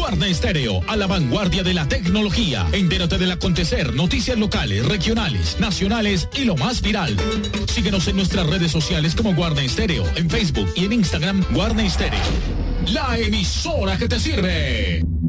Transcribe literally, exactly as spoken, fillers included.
Guarda Estéreo, a la vanguardia de la tecnología. Entérate del acontecer, noticias locales, regionales, nacionales y lo más viral. Síguenos en nuestras redes sociales como Guarda Estéreo, en Facebook y en Instagram, Guarda Estéreo. La emisora que te sirve.